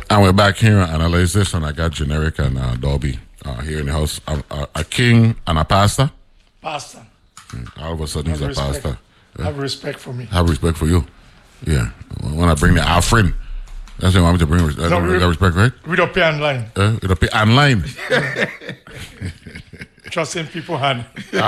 And we're back here and analyze this, and I got Generic and Dobby here in the house. A king and a pastor. Pastor. All of a sudden he's a pastor. Yeah. Have respect for me. Have respect for you. Yeah. When I bring the offering, that's what I want me to bring. Respect, right? We don't pay online. We don't pay online. Trusting people hand.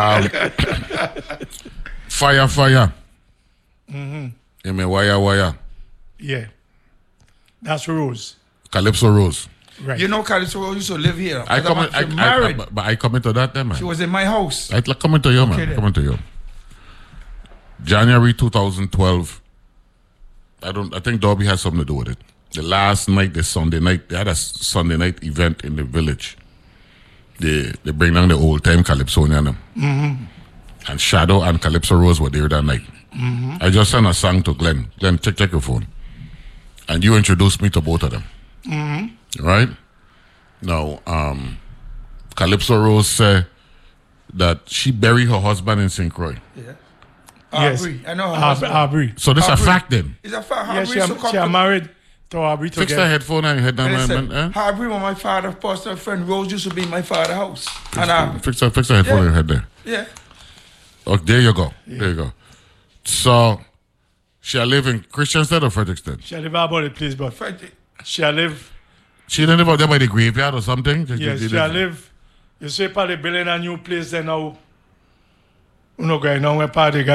Fire. Mm-hmm. Wire. Yeah. That's Rose. Calypso Rose. Right. You know Calypso Rose used to live here. I come into that then, man. She was in my house. I come into you, man. Okay, come into you. January 2012. I think Dobby has something to do with it. The last night, the Sunday night, they had a Sunday night event in the village. They bring down the old time Calypsonian. Mm-hmm. And Shadow and Calypso Rose were there that night. Mm-hmm. I just sent a song to Glenn. Glenn, check your phone. And you introduced me to both of them. Mm-hmm. Right? Now, Calypso Rose said that she buried her husband in St. Croix. Yeah. Yes. I know her husband. Aubrey. So this is a fact then? It's a fact. Yeah, she are married to Aubrey together. Fix the headphone and head down. Aubrey was my father's personal friend. Rose used to be in my father's house. Fix the headphone and head there. Yeah. Oh, there you go. Yeah. There you go. So, she live in Christiansted or Fredericksted? She live about the place, but she live. She didn't live out there by the graveyard or something? Yes, she live. You say, part of building a new place there now. You know, going on where part they got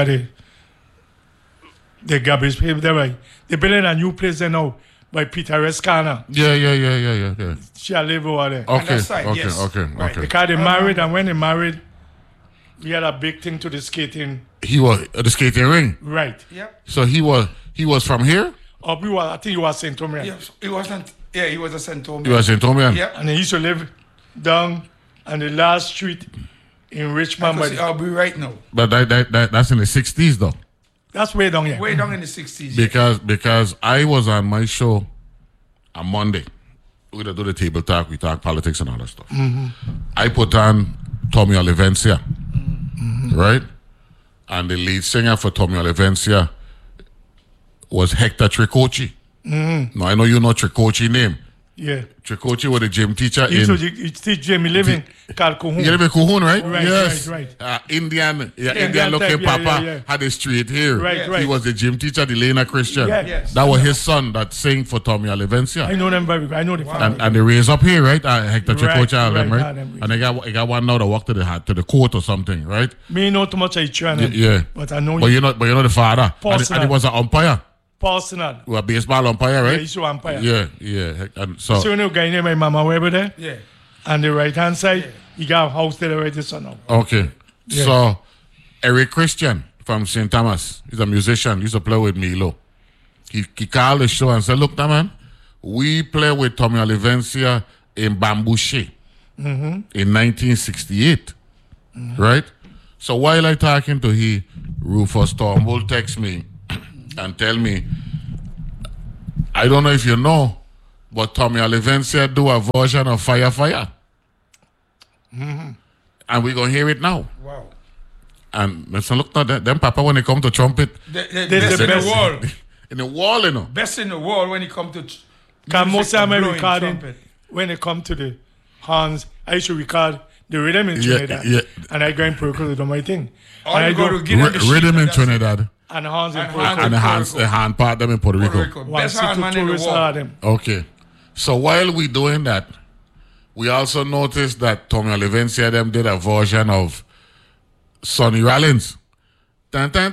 the garbage paper there, right? They're building a new place there now by Peter Rescana. Yeah. She live over there. Okay. Right. Because they married, and when they married, we had a big thing to the skating. He was the skating ring. Right. Yeah. So he was from here? I think he was St. Tomian. Yeah, he wasn't. Yeah, he was a St. Tomian. He was St. Tomian? Yeah. And he used to live down on the last street in Richmond. I'll be right now. But that's in the 60s though. That's way down here. Way down in the 60s. Because I was on my show on Monday. We do the table talk, we talk politics and all that stuff. Mm-hmm. I put on Tommy Olivencia. Mm-hmm. Right? And the lead singer for Tommy Olivencia was Hector Tricoci. Mm-hmm. Now, I know you know Tricoci name. Yeah. Tricoci was the gym teacher he teach gym. He live in Cahoon. You live in Cahoon, right? Yes. Right. Indian looking papa had a straight hair. Right. He was the gym teacher, the Lena Christian. Yeah. Yes. That was his son that sang for Tommy Olivencia. I know them very well. I know the family. And they raised up here, right? Hector Tricoci, all them, right? Them. And they got one now to walk to the court or something, right? Me know too much of each other. Yeah. But I know. But you know the father. And he was an umpire. Personal. A baseball umpire, right? Yeah, he's an umpire. Yeah. And so you know a guy named my mama over there? Yeah. On the right hand side, he got a house there already, so now. Okay. Yeah. So Eric Christian from St. Thomas, he's a musician, he used to play with Milo. He called the show and said, look, man, we play with Tommy Olivencia in Bambouche in 1968. Mm-hmm. Right? So while I talking to he, Rufus Turnbull text me and tell me, I don't know if you know, but Tommy Olivencia do a version of Fire. Mm-hmm. And we're going to hear it now. Wow. And I said, look, now, them papa, when they come to trumpet, best in the world. In the wall, you know. Best in the world when it come to because most of my recording, when it come to the horns, I used to record the rhythm in Trinidad. Yeah. And I go in Puerto Rico, my thing. And I go to rhythm in Trinidad. And horns in Puerto Rico. And the hand part them in Puerto Rico. Best hand man in the world. Okay. So while we doing that, we also noticed that Tommy Olivencia them did a version of Sonny Rollins. They do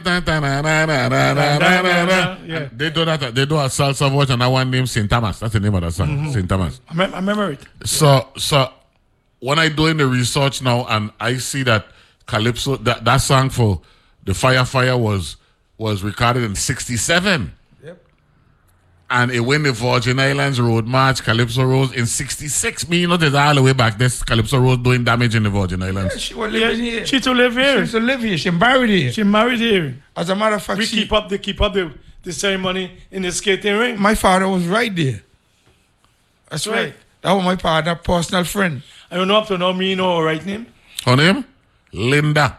that. They do a salsa version. That one named St. Thomas. That's the name of that song. Mm-hmm. St. Thomas. I remember it. So when I doing the research now and I see that Calypso, that song for the Fire was recorded in 67. Yep. And it went the Virgin Islands Road March, Calypso Rose in 66. Me, you know, there's all the way back. This Calypso Rose doing damage in the Virgin Islands. Yeah, she was living here. She to live here. She used to live here. She married here. She married here. As a matter of fact, we keep up the ceremony in the skating ring. My father was right there. That's right. That was my father, personal friend. I don't know up to know me know her right name. Her name? Linda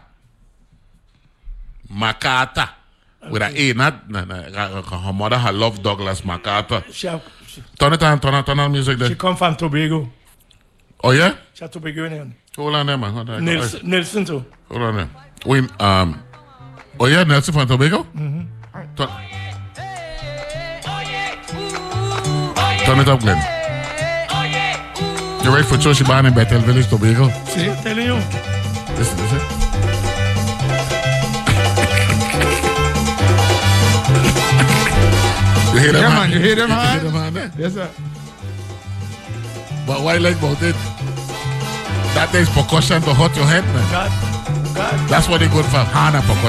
MacArthur. With an A, not her mother, her love Douglas MacArthur. Turn it on music there. She come from Tobago. Oh yeah? She's Tobagonian. Hold on there, man. Hold on. Nelson too. Hold on there. Oh yeah, Nelson from Tobago? Mm-hmm. Turn it up, Glenn. You're right for Choshiban in Bethel Village, Tobago. See, I'm telling you. Listen. You hear them, man? You hear them, man? You hear them, man? Yes, sir. But why like about it? That is percussion to hurt your head, man. God. That's what they good for. Hand and percussion.